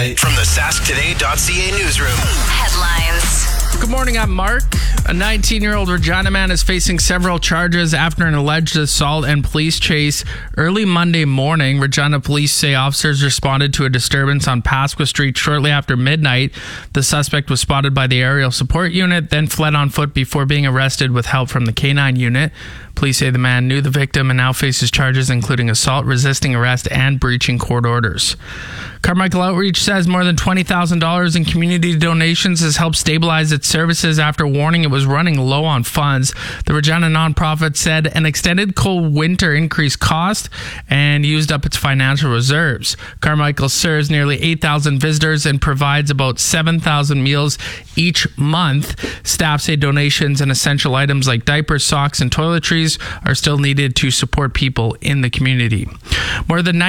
From the sasktoday.ca newsroom. Headlines. Good morning, I'm Mark. A 19-year-old Regina man is facing several charges after an alleged assault and police chase early Monday morning. Regina police say officers responded to a disturbance on Pasqua Street shortly after midnight. The suspect was spotted by the aerial support unit, then fled on foot before being arrested with help from the K-9 unit. Police say the man knew the victim and now faces charges including assault, resisting arrest, and breaching court orders. Carmichael Outreach says more than $20,000 in community donations has helped stabilize its services after warning it was running low on funds. The Regina nonprofit said an extended cold winter increased cost and used up its financial reserves. Carmichael serves nearly 8,000 visitors and provides about 7,000 meals each month. Staff say donations and essential items like diapers, socks, and toiletries are still needed to support people in the community. More than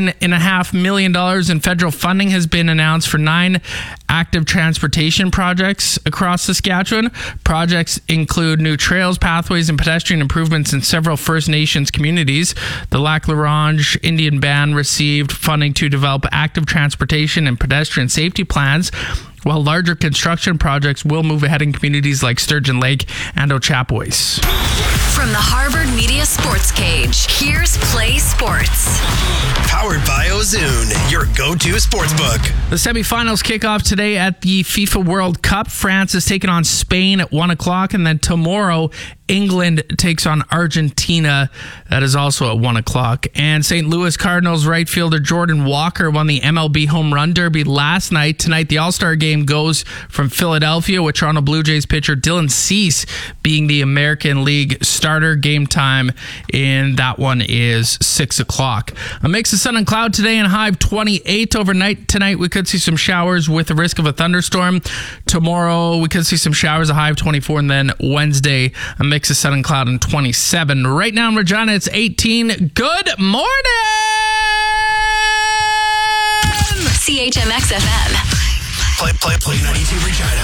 $19.5 million in federal funding has been announced for 9 active transportation projects across Saskatchewan. Projects include new trails, pathways, and pedestrian improvements in several First Nations communities. The Lac La Ronge Indian Band received funding to develop active transportation and pedestrian safety plans, while larger construction projects will move ahead in communities like Sturgeon Lake and Ochapowace. From the Harvard Media Sports Cage, here's Play Sports. Powered by Ozoon, your go-to sportsbook. The semifinals kick off today at the FIFA World Cup. France is taking on Spain at 1 o'clock, and then tomorrow England takes on Argentina. That is also at 1 o'clock. And St. Louis Cardinals right fielder Jordan Walker won the MLB Home Run Derby last night. Tonight, the All-Star game goes from Philadelphia, with Toronto Blue Jays pitcher Dylan Cease being the American League starter. Game time in that one is 6 o'clock. A mix of sun and cloud today and high of 28. Overnight tonight, we could see some showers with the risk of a thunderstorm. Tomorrow, we could see some showers, a high of 24. And then Wednesday, a mix of sun and cloud and 27. Right now in Regina, it's 18. Good morning! CHMX FM. Play 92 Regina.